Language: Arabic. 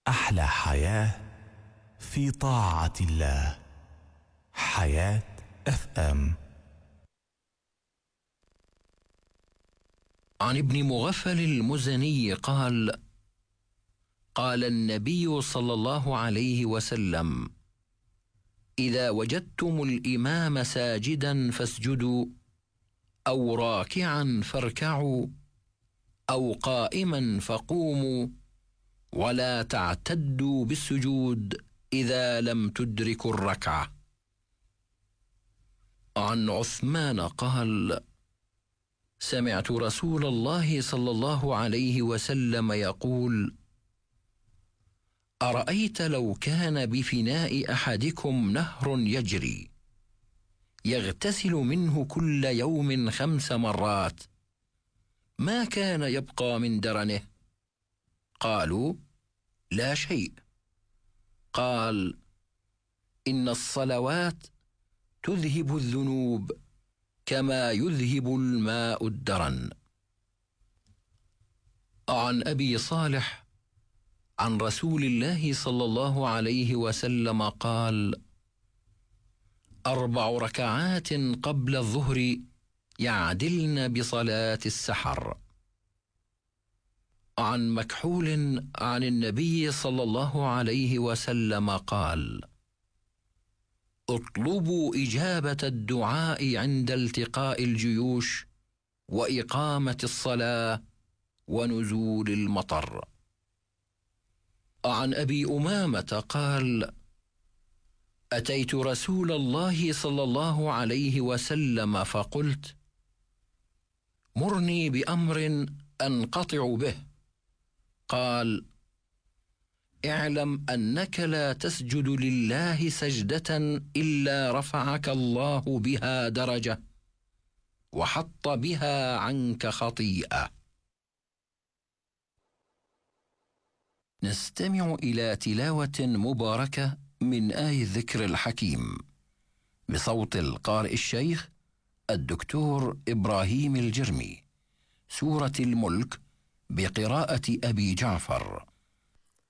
أحلى حياة في طاعة الله. حياة FM. عن ابن مغفل المزني قال: قال النبي صلى الله عليه وسلم: إذا وجدتم الإمام ساجدا فاسجدوا، أو راكعا فاركعوا، أو قائما فقوموا، ولا تعتدوا بالسجود إذا لم تدركوا الركعة. عن عثمان قال: سمعت رسول الله صلى الله عليه وسلم يقول: أرأيت لو كان بفناء أحدكم نهر يجري يغتسل منه كل يوم 5 مرات، ما كان يبقى من درنه؟ قالوا: لا شيء. قال: إن الصلوات تذهب الذنوب كما يذهب الماء الدرن. عن أبي صالح عن رسول الله صلى الله عليه وسلم قال: 4 ركعات قبل الظهر يعدلن بصلاة السحر. عن مكحول عن النبي صلى الله عليه وسلم قال: اطلبوا إجابة الدعاء عند التقاء الجيوش وإقامة الصلاة ونزول المطر. عن أبي أمامة قال: أتيت رسول الله صلى الله عليه وسلم فقلت: مرني بأمر أنقطع به. قال: اعلم أنك لا تسجد لله سجدة إلا رفعك الله بها درجة وحط بها عنك خطيئة. نستمع إلى تلاوة مباركة من آية الذكر الحكيم بصوت القارئ الشيخ الدكتور إبراهيم الجرمي، سورة الملك بقراءة أبي جعفر.